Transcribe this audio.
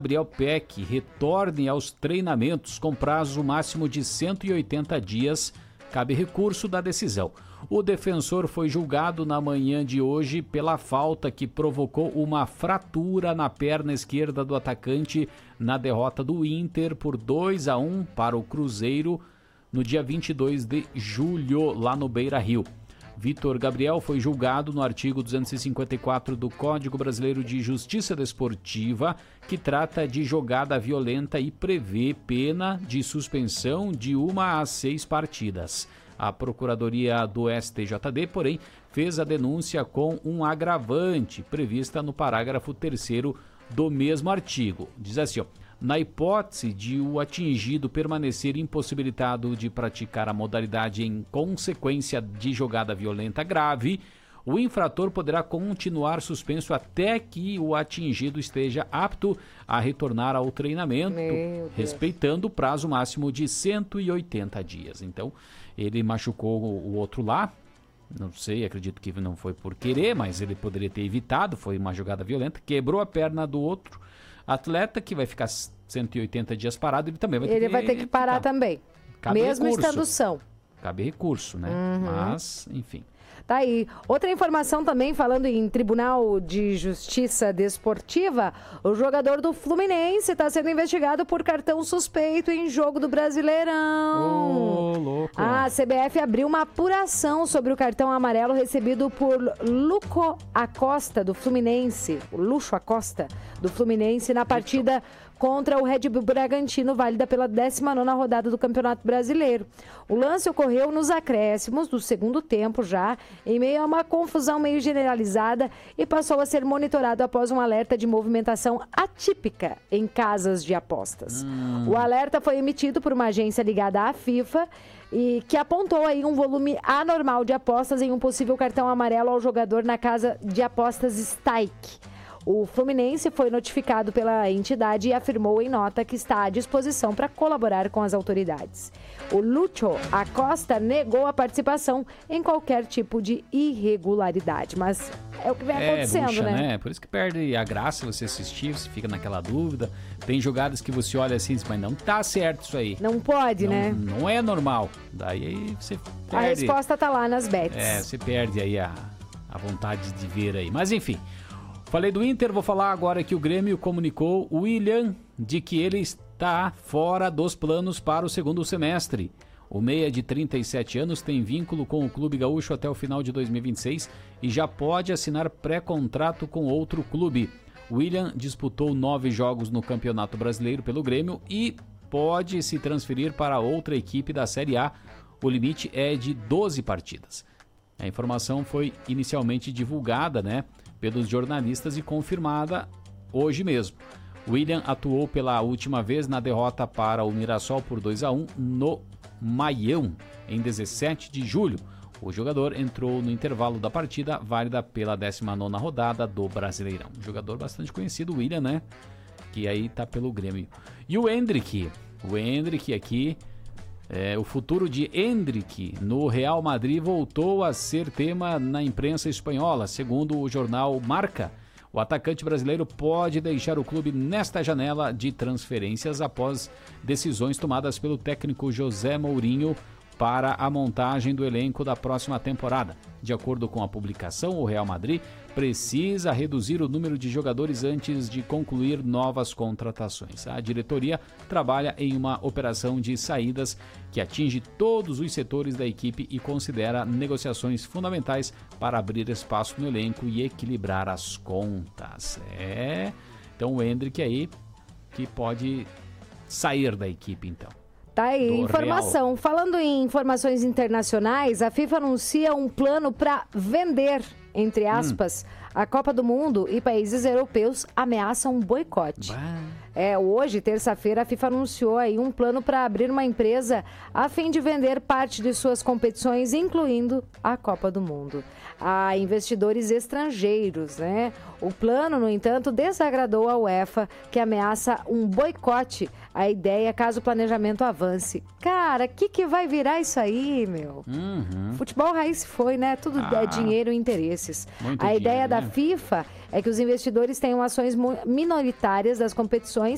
Gabriel Peck retorne aos treinamentos com prazo máximo de 180 dias. Cabe recurso da decisão. O defensor foi julgado na manhã de hoje pela falta que provocou uma fratura na perna esquerda do atacante na derrota do Inter por 2-1 para o Cruzeiro no dia 22 de julho, lá no Beira-Rio. Vitor Gabriel foi julgado no artigo 254 do Código Brasileiro de Justiça Desportiva, que trata de jogada violenta e prevê pena de suspensão de 1 a 6 partidas. A Procuradoria do STJD, porém, fez a denúncia com um agravante prevista no parágrafo 3º do mesmo artigo. Diz assim, ó, na hipótese de o atingido permanecer impossibilitado de praticar a modalidade em consequência de jogada violenta grave, o infrator poderá continuar suspenso até que o atingido esteja apto a retornar ao treinamento, respeitando o prazo máximo de 180 dias. Então, ele machucou o outro lá, não sei, acredito que não foi por querer, mas ele poderia ter evitado, foi uma jogada violenta, quebrou a perna do outro atleta, que vai ficar 180 dias parado, ele também vai ter que parar também, mesmo estando são. Cabe recurso, né? Mas, enfim. Tá aí. Outra informação também, falando em Tribunal de Justiça Desportiva, o jogador do Fluminense está sendo investigado por cartão suspeito em jogo do Brasileirão. Louco. A CBF abriu uma apuração sobre o cartão amarelo recebido por Lucho Acosta, do Fluminense. O Lucho Acosta, do Fluminense, na partida contra o Red Bull Bragantino, válida pela 19ª rodada do Campeonato Brasileiro. O lance ocorreu nos acréscimos do segundo tempo já, em meio a uma confusão meio generalizada, e passou a ser monitorado após um alerta de movimentação atípica em casas de apostas. O alerta foi emitido por uma agência ligada à FIFA e que apontou aí um volume anormal de apostas em um possível cartão amarelo ao jogador na casa de apostas Stike. O Fluminense foi notificado pela entidade e afirmou em nota que está à disposição para colaborar com as autoridades. O Lucho Acosta negou a participação em qualquer tipo de irregularidade, mas é o que vem acontecendo, bucha, né? Por isso que perde a graça você assistir, você fica naquela dúvida. Tem jogadas que você olha assim, mas não tá certo isso aí. Não pode, né? Não é normal. Daí você perde. A resposta tá lá nas bets. Você perde aí a vontade de ver aí. Mas enfim, falei do Inter, vou falar agora que o Grêmio comunicou o William de que ele está fora dos planos para o segundo semestre. O meia de 37 anos tem vínculo com o Clube Gaúcho até o final de 2026 e já pode assinar pré-contrato com outro clube. William disputou 9 jogos no Campeonato Brasileiro pelo Grêmio e pode se transferir para outra equipe da Série A. O limite é de 12 partidas. A informação foi inicialmente divulgada, pelos jornalistas e confirmada hoje mesmo. William atuou pela última vez na derrota para o Mirassol por 2-1 no Maião, em 17 de julho. O jogador entrou no intervalo da partida, válida pela 19ª rodada do Brasileirão. Um jogador bastante conhecido, William, que aí tá pelo Grêmio. E o Endrick aqui, o futuro de Endrick no Real Madrid voltou a ser tema na imprensa espanhola. Segundo o jornal Marca, o atacante brasileiro pode deixar o clube nesta janela de transferências após decisões tomadas pelo técnico José Mourinho para a montagem do elenco da próxima temporada. De acordo com a publicação, o Real Madrid precisa reduzir o número de jogadores antes de concluir novas contratações. A diretoria trabalha em uma operação de saídas que atinge todos os setores da equipe e considera negociações fundamentais para abrir espaço no elenco e equilibrar as contas. Então o Endrick aí que pode sair da equipe então. Tá aí, informação. Real. Falando em informações internacionais, a FIFA anuncia um plano para vender, entre aspas, a Copa do Mundo, e países europeus ameaçam um boicote. Hoje, terça-feira, a FIFA anunciou aí um plano para abrir uma empresa a fim de vender parte de suas competições, incluindo a Copa do Mundo, a investidores estrangeiros, O plano, no entanto, desagradou a UEFA, que ameaça um boicote à ideia caso o planejamento avance. Cara, o que vai virar isso aí, meu? Futebol raiz foi, Tudo é dinheiro e interesses. A ideia da FIFA é que os investidores tenham ações minoritárias das competições